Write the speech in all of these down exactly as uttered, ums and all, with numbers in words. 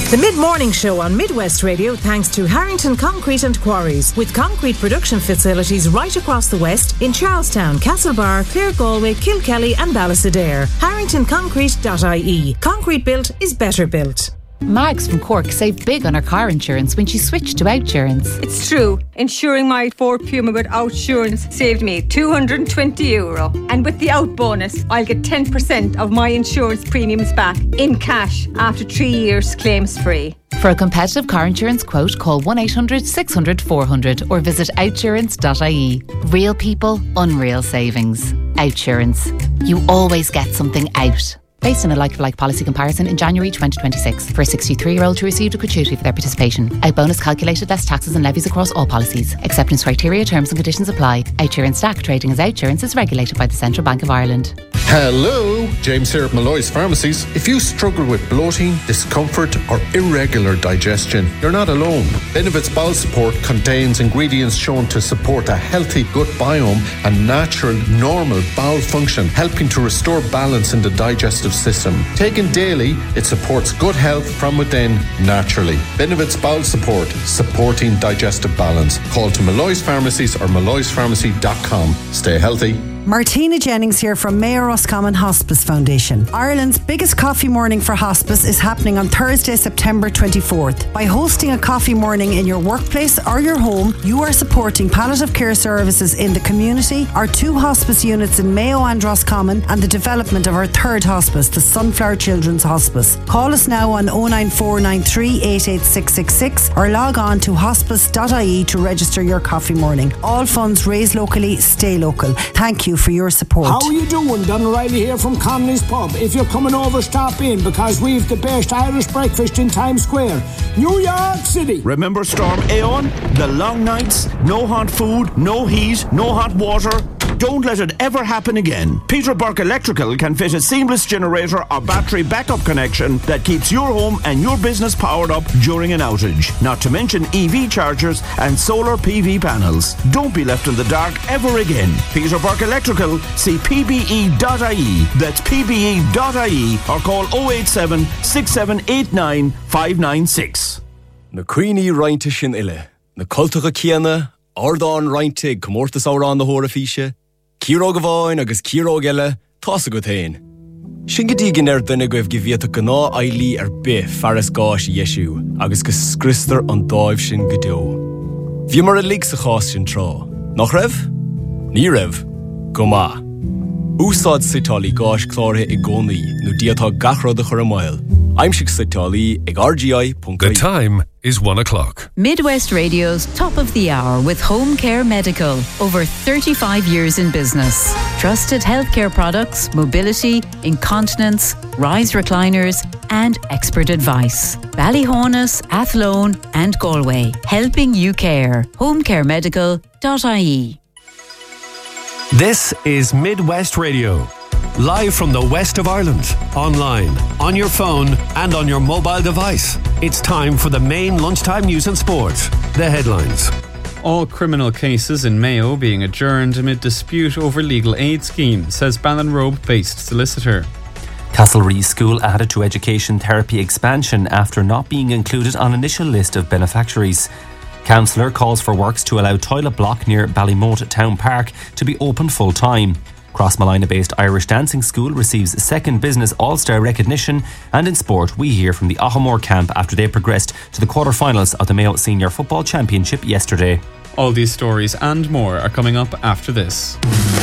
The mid-morning show on Midwest Radio thanks to Harrington Concrete and Quarries, with concrete production facilities right across the west in Charlestown, Castlebar, Clare Galway, Kilkelly and Ballastadair. harrington concrete dot I E. Concrete built is better built. Mags from Cork saved big on her car insurance when she switched to Outsurance. It's true. Insuring my Ford Puma with Outsurance saved me two hundred twenty euro. And with the Out bonus, I'll get ten percent of my insurance premiums back in cash after three years claims free. For a competitive car insurance quote, call one eight hundred six hundred four hundred or visit outsurance dot I E. Real people, unreal savings. Outsurance. You always get something out. Based on a like-for-like policy comparison in January twenty twenty-six for a sixty-three-year-old who received a gratuity for their participation. Out bonus calculated less taxes and levies across all policies. Acceptance criteria, terms and conditions apply. Outsurance Stack trading as Outsurance is regulated by the Central Bank of Ireland. Hello, James here at Malloy's Pharmacies. If you struggle with bloating, discomfort or irregular digestion, you're not alone. Benevit's Bowel Support contains ingredients shown to support a healthy gut biome and natural, normal bowel function, helping to restore balance in the digestive system. Taken daily, it supports good health from within naturally. Benevit's Bowel Support, supporting digestive balance. Call to Malloy's Pharmacies or malloys pharmacy dot com. Stay healthy. Martina Jennings here from Mayor Roscommon Hospice Foundation. Ireland's biggest coffee morning for hospice is happening on Thursday, September twenty-fourth. By hosting a coffee morning in your workplace or your home, you are supporting palliative care services in the community, our two hospice units in Mayo and Roscommon, and the development of our third hospice, the Sunflower Children's Hospice. Call us now on oh nine four nine three eight eight six six six or log on to hospice dot I E to register your coffee morning. All funds raised locally, stay local. Thank you for your support. How are you doing? Don O'Reilly here from Connolly's Pub. If you're coming over, stop in because we've the best Irish breakfast in Times Square, New York City. Remember Storm Aeon? The long nights, no hot food, no heat, no hot water. Don't let it ever happen again. Peter Burke Electrical can fit a seamless generator or battery backup connection that keeps your home and your business powered up during an outage. Not to mention E V chargers and solar P V panels. Don't be left in the dark ever again. Peter Burke Electrical, see P B E dot I E. That's P B E dot I E or call oh eight seven, six seven eight nine, five nine six. Na Queenie Reinta Shin Ille. Na Cultuga Kiana, Ardán Reintig, Comortas Aurán na Hora Fische. Círo Gavain agus Círo Gelle, Tosa Gutain. Shingadígin er dunne goibh givieta gná aili er be faras gáis Yeshu, agus gus scrister an dáibh sin godó. Bhí mar a lig sa chás sin trá. Nach rev? Ní rev. Go ma. Úsáid sitali gáis chlártha i gcónaí, nó diatá gachrad a chur a mile. I'm Shik Sitali, ag R G I dot I E. The time is one o'clock. Midwest Radio's Top of the Hour with Home Care Medical. Over thirty-five years in business. Trusted healthcare products, mobility, incontinence, rise recliners, and expert advice. Ballyhonus, Athlone, and Galway. Helping you care. home care medical dot I E. This is Midwest Radio. Live from the west of Ireland, online, on your phone and on your mobile device. It's time for the main lunchtime news and sport. The headlines. All criminal cases in Mayo being adjourned amid dispute over legal aid scheme, says Ballinrobe-based solicitor. Castlereagh School added to education therapy expansion after not being included on initial list of beneficiaries. Councillor calls for works to allow toilet block near Ballymote Town Park to be open full time. Crossmolina-based Irish Dancing School receives second Business All-Star recognition, and in sport we hear from the Ahamore camp after they progressed to the quarter-finals of the Mayo Senior Football Championship yesterday. All these stories and more are coming up after this.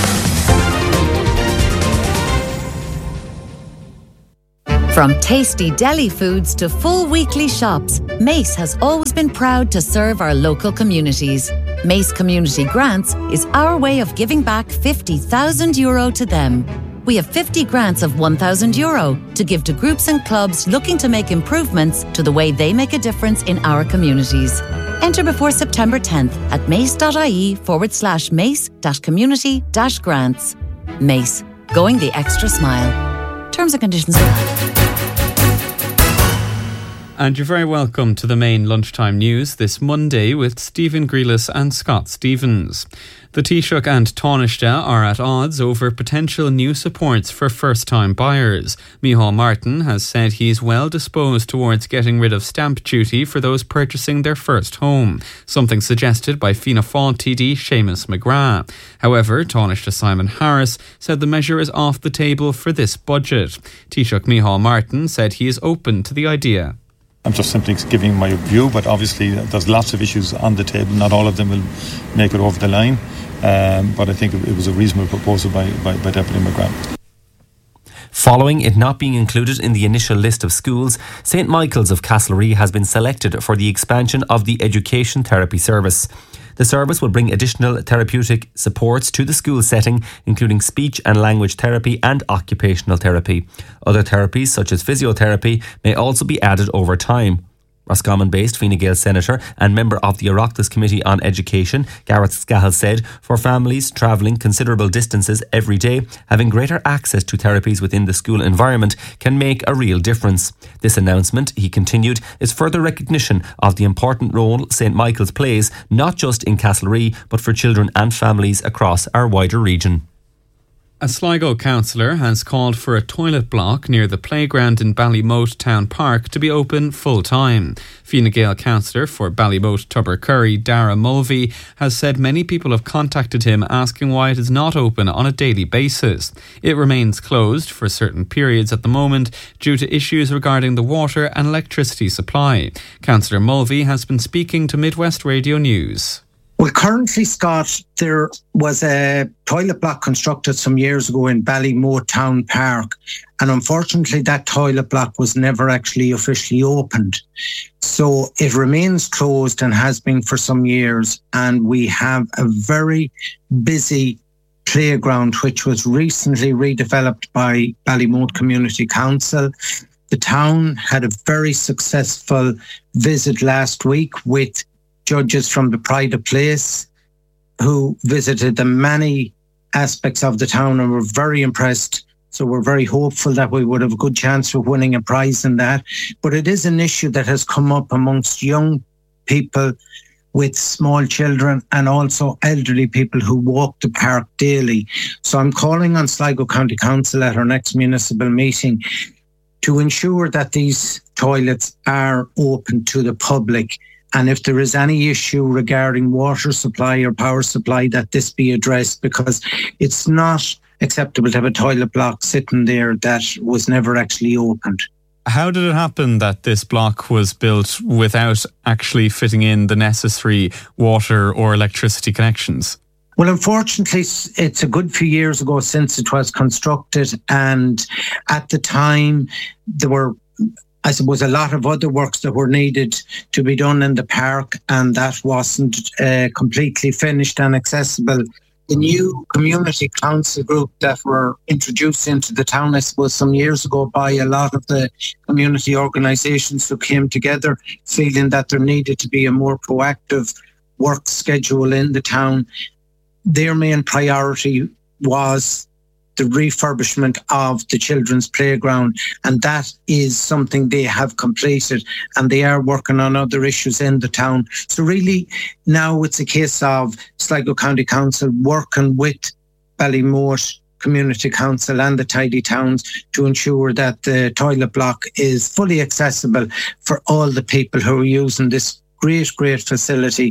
From tasty deli foods to full weekly shops, Mace has always been proud to serve our local communities. Mace Community Grants is our way of giving back fifty thousand euro to them. We have fifty grants of one thousand euro to give to groups and clubs looking to make improvements to the way they make a difference in our communities. Enter before September tenth at mace.ie forward slash mace dash community dash grants. Mace, going the extra smile. Terms and conditions apply. And you're very welcome to the main lunchtime news this Monday with Stephen Grealis and Scott Stevens. The Taoiseach and Taoiseach are at odds over potential new supports for first-time buyers. Micheál Martin has said he's well disposed towards getting rid of stamp duty for those purchasing their first home, something suggested by Fianna Fáil T D Seamus McGrath. However, Taoiseach Simon Harris said the measure is off the table for this budget. Taoiseach Micheál Martin said he is open to the idea. I'm just simply giving my view, but obviously there's lots of issues on the table. Not all of them will make it over the line, um, but I think it was a reasonable proposal by, by, by Deputy McGrath. Following it not being included in the initial list of schools, Saint Michael's of Castlerea has been selected for the expansion of the education therapy service. The service will bring additional therapeutic supports to the school setting, including speech and language therapy and occupational therapy. Other therapies, such as physiotherapy, may also be added over time. Roscommon-based Fine Gael Senator and member of the Oireachtas Committee on Education, Gareth Scahill, said, for families travelling considerable distances every day, having greater access to therapies within the school environment can make a real difference. This announcement, he continued, is further recognition of the important role Saint Michael's plays, not just in Castlerea, but for children and families across our wider region. A Sligo councillor has called for a toilet block near the playground in Ballymote Town Park to be open full-time. Fine Gael councillor for Ballymote Tubbercurry, Dara Mulvey, has said many people have contacted him asking why it is not open on a daily basis. It remains closed for certain periods at the moment due to issues regarding the water and electricity supply. Councillor Mulvey has been speaking to Midwest Radio News. Well, currently, Scott, there was a toilet block constructed some years ago in Ballymote Town Park, and unfortunately that toilet block was never actually officially opened. So it remains closed and has been for some years, and we have a very busy playground which was recently redeveloped by Ballymote Community Council. The town had a very successful visit last week with judges from the Pride of Place who visited the many aspects of the town and were very impressed. So we're very hopeful that we would have a good chance of winning a prize in that. But it is an issue that has come up amongst young people with small children and also elderly people who walk the park daily. So I'm calling on Sligo County Council at our next municipal meeting to ensure that these toilets are open to the public. And if there is any issue regarding water supply or power supply, that this be addressed, because it's not acceptable to have a toilet block sitting there that was never actually opened. How did it happen that this block was built without actually fitting in the necessary water or electricity connections? Well, unfortunately, it's a good few years ago since it was constructed. And at the time, there were, I suppose, a lot of other works that were needed to be done in the park, and that wasn't uh, completely finished and accessible. The new community council group that were introduced into the town, I suppose, some years ago by a lot of the community organisations who came together, feeling that there needed to be a more proactive work schedule in the town. Their main priority was the refurbishment of the children's playground, and that is something they have completed, and they are working on other issues in the town. So really now it's a case of Sligo County Council working with Ballymote Community Council and the Tidy Towns to ensure that the toilet block is fully accessible for all the people who are using this great, great facility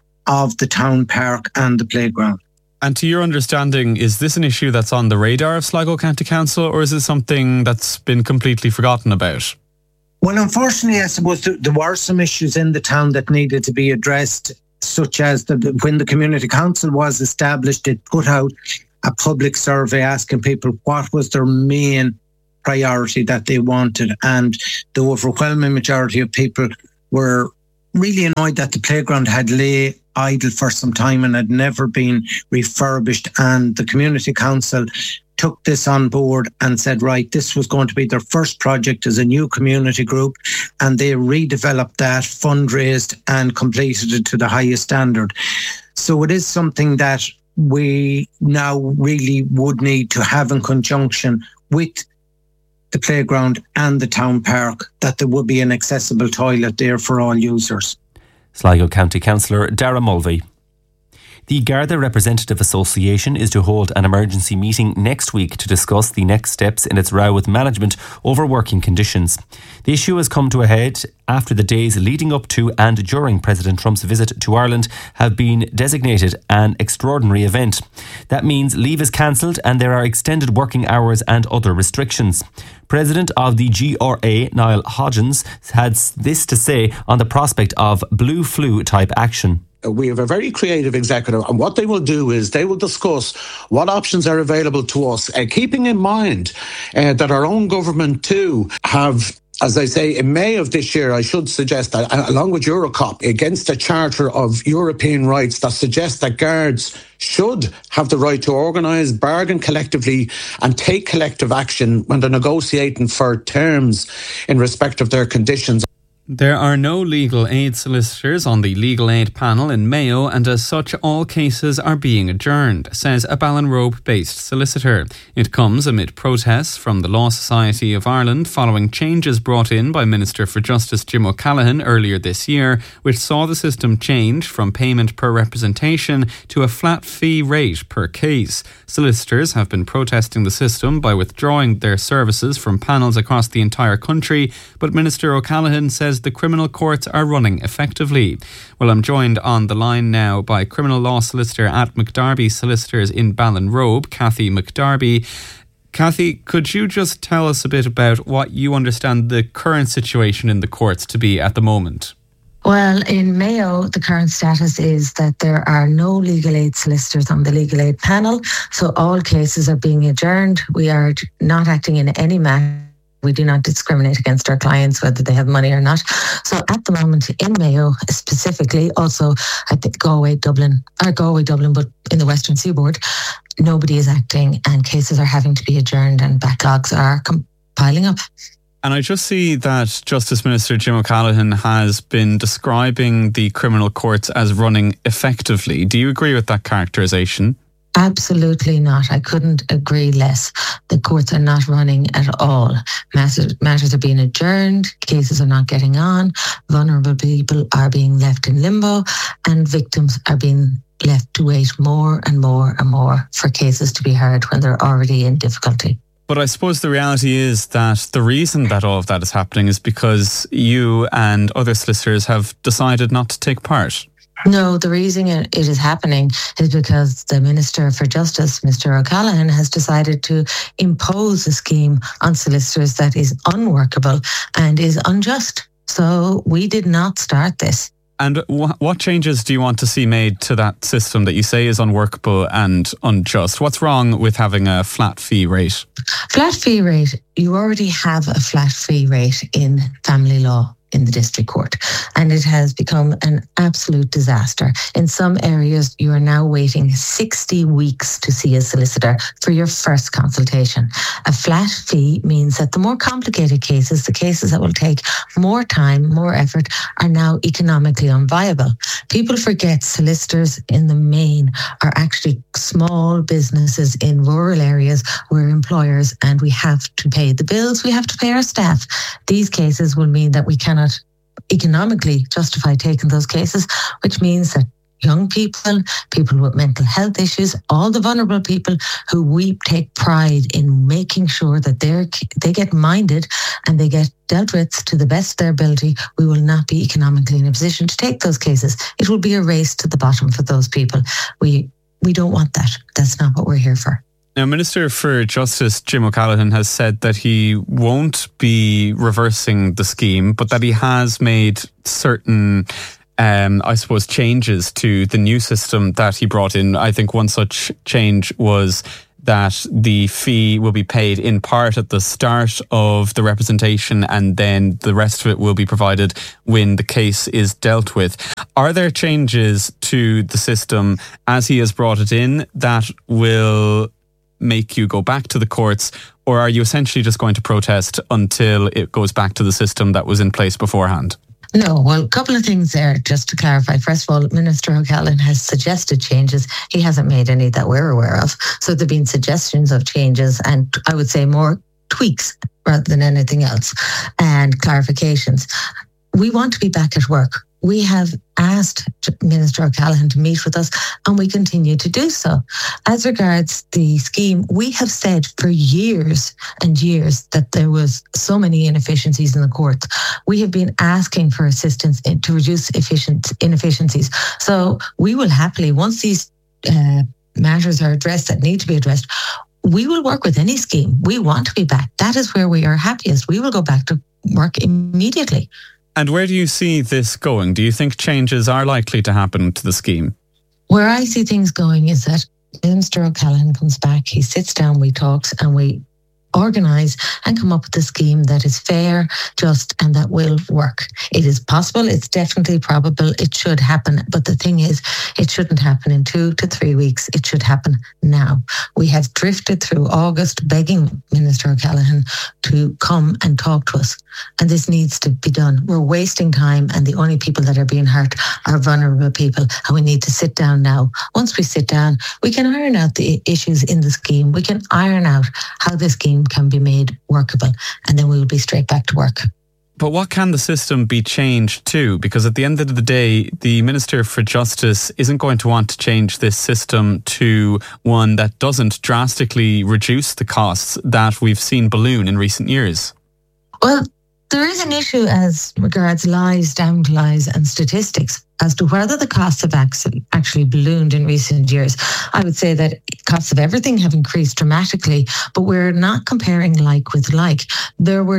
of the town park and the playground. And to your understanding, is this an issue that's on the radar of Sligo County Council, or is it something that's been completely forgotten about? Well, unfortunately, I suppose there were some issues in the town that needed to be addressed, such as the, when the Community Council was established, it put out a public survey asking people what was their main priority that they wanted. And the overwhelming majority of people were really annoyed that the playground had lay idle for some time and had never been refurbished, and the Community Council took this on board and said, right, this was going to be their first project as a new community group, and they redeveloped that, fundraised and completed it to the highest standard. So it is something that we now really would need to have in conjunction with the playground and the town park, that there would be an accessible toilet there for all users. Sligo County Councillor Dara Mulvey. The Garda Representative Association is to hold an emergency meeting next week to discuss the next steps in its row with management over working conditions. The issue has come to a head after the days leading up to and during President Trump's visit to Ireland have been designated an extraordinary event. That means leave is cancelled and there are extended working hours and other restrictions. President of the G R A, Niall Hodgins, had this to say on the prospect of blue flu type action. We have a very creative executive, and what they will do is they will discuss what options are available to us, uh, keeping in mind uh, that our own government too have, as I say, in May of this year, I should suggest that, uh, along with Eurocop, against a charter of European rights that suggests that guards should have the right to organise, bargain collectively and take collective action when they're negotiating for terms in respect of their conditions. There are no legal aid solicitors on the legal aid panel in Mayo, and as such all cases are being adjourned, says a Ballinrobe-based solicitor. It comes amid protests from the Law Society of Ireland following changes brought in by Minister for Justice Jim O'Callaghan earlier this year, which saw the system change from payment per representation to a flat fee rate per case. Solicitors have been protesting the system by withdrawing their services from panels across the entire country, but Minister O'Callaghan says the criminal courts are running effectively. Well, I'm joined on the line now by criminal law solicitor at McDarby Solicitors in Ballinrobe, Cathy McDarby. Cathy, could you just tell us a bit about what you understand the current situation in the courts to be at the moment? Well, in Mayo, the current status is that there are no legal aid solicitors on the legal aid panel, so all cases are being adjourned. We are not acting in any manner. We do not discriminate against our clients, whether they have money or not. So at the moment in Mayo specifically, also I think Galway, Dublin, or Galway, Dublin, but in the Western Seaboard, nobody is acting and cases are having to be adjourned and backlogs are piling up. And I just see that Justice Minister Jim O'Callaghan has been describing the criminal courts as running effectively. Do you agree with that characterisation? Absolutely not. I couldn't agree less. The courts are not running at all. Matters, matters are being adjourned, cases are not getting on, vulnerable people are being left in limbo, and victims are being left to wait more and more and more for cases to be heard when they're already in difficulty. But I suppose the reality is that the reason that all of that is happening is because you and other solicitors have decided not to take part. No, the reason it is happening is because the Minister for Justice, Mister O'Callaghan, has decided to impose a scheme on solicitors that is unworkable and is unjust. So we did not start this. And wh- what changes do you want to see made to that system that you say is unworkable and unjust? What's wrong with having a flat fee rate? Flat fee rate, you already have a flat fee rate in family law in the district court, and it has become an absolute disaster. In some areas, you are now waiting sixty weeks to see a solicitor for your first consultation. A flat fee means that the more complicated cases, the cases that will take more time, more effort, are now economically unviable. People forget solicitors in the main are actually small businesses in rural areas. We're employers and we have to pay the bills, we have to pay our staff. These cases will mean that we cannot economically justify taking those cases, which means that young people, people with mental health issues, all the vulnerable people who we take pride in making sure that they're, they get minded and they get dealt with to the best of their ability, we will not be economically in a position to take those cases. It will be a race to the bottom for those people. We we don't want that. That's not what we're here for. Now, Minister for Justice Jim O'Callaghan has said that he won't be reversing the scheme, but that he has made certain, um, I suppose, changes to the new system that he brought in. I think one such change was that the fee will be paid in part at the start of the representation and then the rest of it will be provided when the case is dealt with. Are there changes to the system as he has brought it in that will make you go back to the courts, or are you essentially just going to protest until it goes back to the system that was in place beforehand? No, well, a couple of things there, just to clarify. First of all, Minister O'Callaghan has suggested changes. He hasn't made any that we're aware of. So there have been suggestions of changes, and I would say more tweaks rather than anything else, and clarifications. We want to be back at work. We have asked Minister O'Callaghan to meet with us, and we continue to do so. As regards the scheme, we have said for years and years that there was so many inefficiencies in the courts. We have been asking for assistance in, to reduce efficient inefficiencies. So we will happily, once these uh, matters are addressed that need to be addressed, we will work with any scheme. We want to be back. That is where we are happiest. We will go back to work immediately. And where do you see this going? Do you think changes are likely to happen to the scheme? Where I see things going is that Minister O'Callaghan comes back, he sits down, we talk, and we organise and come up with a scheme that is fair, just, and that will work. It is possible, it's definitely probable, it should happen. But the thing is, it shouldn't happen in two to three weeks. It should happen now. We have drifted through August begging Minister O'Callaghan to come and talk to us. And this needs to be done. We're wasting time, and the only people that are being hurt are vulnerable people, and we need to sit down now. Once we sit down, we can iron out the issues in the scheme. We can iron out how the scheme can be made workable, and then we will be straight back to work. But what can the system be changed to? Because at the end of the day, the Minister for Justice isn't going to want to change this system to one that doesn't drastically reduce the costs that we've seen balloon in recent years. Well, there is an issue as regards lies, damned lies and statistics as to whether the costs have actually ballooned in recent years. I would say that costs of everything have increased dramatically, but we're not comparing like with like. There were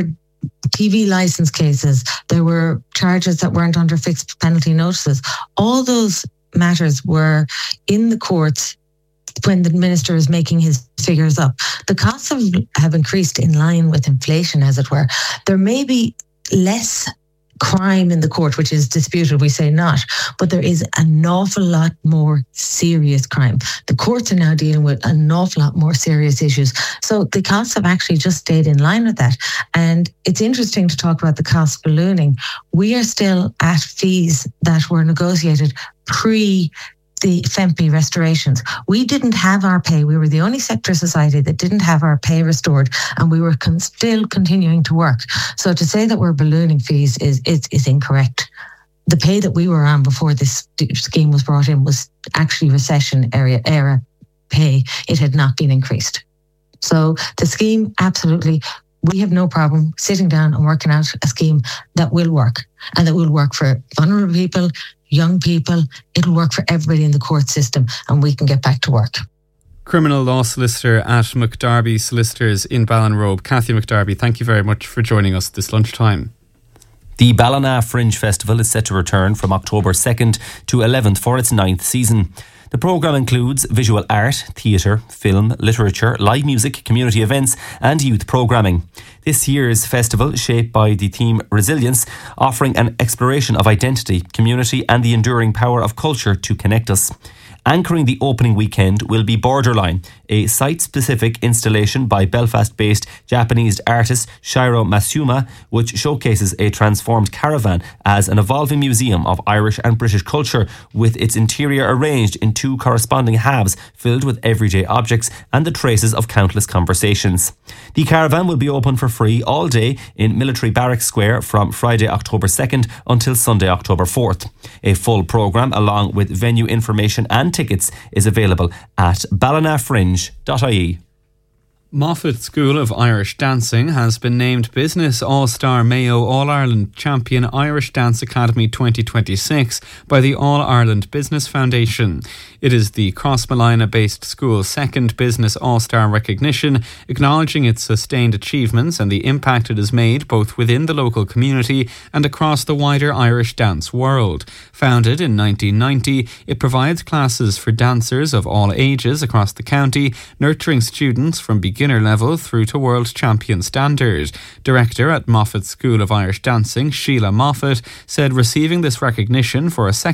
T V licence cases, there were charges that weren't under fixed penalty notices. All those matters were in the courts when the minister is making his figures up. The costs have, have increased in line with inflation, as it were. There may be less crime in the court, which is disputed, we say not, but there is an awful lot more serious crime. The courts are now dealing with an awful lot more serious issues. So the costs have actually just stayed in line with that. And it's interesting to talk about the costs ballooning. We are still at fees that were negotiated pre the F E M P restorations. We didn't have our pay. We were the only sector society that didn't have our pay restored, and we were con- still continuing to work. So to say that we're ballooning fees is, is, is incorrect. The pay that we were on before this scheme was brought in was actually recession era, era pay. It had not been increased. So the scheme, absolutely, we have no problem sitting down and working out a scheme that will work, and that will work for vulnerable people, young people. It'll work for everybody in the court system, and we can get back to work. Criminal law solicitor at McDarby Solicitors in Ballinrobe, Cathy McDarby, thank you very much for joining us this lunchtime. The Ballina Fringe Festival is set to return from October second to eleventh for its ninth season. The programme includes visual art, theatre, film, literature, live music, community events and youth programming. This year's festival, shaped by the theme Resilience, offering an exploration of identity, community and the enduring power of culture to connect us. Anchoring the opening weekend will be Borderline, a site-specific installation by Belfast-based Japanese artist Shiro Masuma, which showcases a transformed caravan as an evolving museum of Irish and British culture, with its interior arranged in two corresponding halves filled with everyday objects and the traces of countless conversations. The caravan will be open for free all day in Military Barracks Square from Friday, October second until Sunday, October fourth. A full programme along with venue information and tickets is available at ballina fringe dot I E. Moffatt School of Irish Dancing has been named Business All-Star Mayo All-Ireland Champion Irish Dance Academy twenty twenty-six by the All-Ireland Business Foundation. It is the Crossmolina-based school's second Business All-Star recognition, acknowledging its sustained achievements and the impact it has made both within the local community and across the wider Irish dance world. Founded in nineteen ninety, it provides classes for dancers of all ages across the county, nurturing students from beginning beginner level through to world champion standard. Director at Moffatt School of Irish Dancing, Sheila Moffatt, said receiving this recognition for a second